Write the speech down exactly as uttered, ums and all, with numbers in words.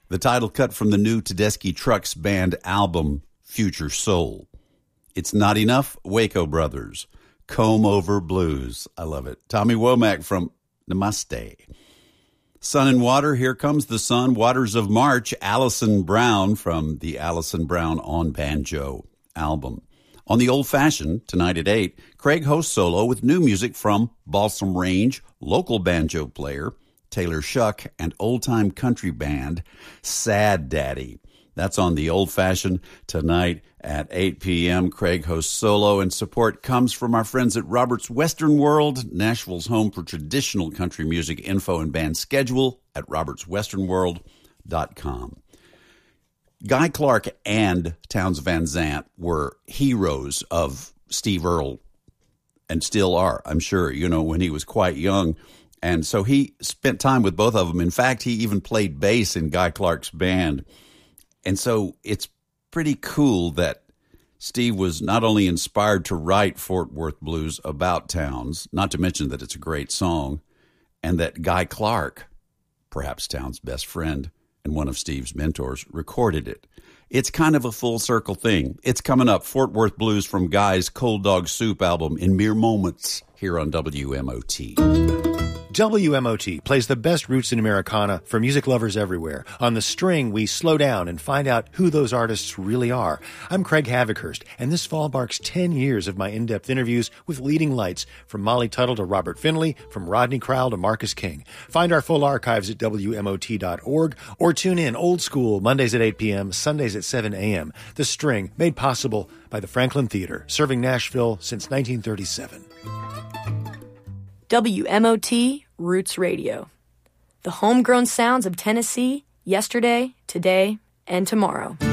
the title cut from the new Tedeschi Trucks Band album, Future Soul. It's Not Enough, Waco Brothers, Comb Over Blues. I love it. Tommy Womack from Namaste. Sun and Water, Here Comes the Sun, Waters of March, Alison Brown from the Alison Brown on Banjo album. On the Old Fashioned, tonight at eight, Craig hosts solo with new music from Balsam Range, local banjo player Taylor Shuck, and old-time country band Sad Daddy. That's on the Old Fashioned tonight at eight p.m. Craig hosts solo, and support comes from our friends at Robert's Western World, Nashville's home for traditional country music. Info and band schedule at roberts western world dot com. Guy Clark and Townes Van Zandt were heroes of Steve Earle, and still are, I'm sure, you know, when he was quite young. And so he spent time with both of them. In fact, he even played bass in Guy Clark's band. And so it's pretty cool that Steve was not only inspired to write Fort Worth Blues about Townes, not to mention that it's a great song, and that Guy Clark, perhaps Townes' best friend and one of Steve's mentors, recorded it. It's kind of a full circle thing. It's coming up, Fort Worth Blues from Guy's Cold Dog Soup album in mere moments here on W M O T. W M O T plays the best roots in Americana for music lovers everywhere. On The String, we slow down and find out who those artists really are. I'm Craig Havikhurst, and this fall marks ten years of my in-depth interviews with leading lights, from Molly Tuttle to Robert Finley, from Rodney Crowell to Marcus King. Find our full archives at W M O T dot org, or tune in old school Mondays at eight p.m., Sundays at seven a.m. The String, made possible by the Franklin Theater, serving Nashville since nineteen thirty-seven. W M O T Roots Radio. The homegrown sounds of Tennessee, yesterday, today, and tomorrow.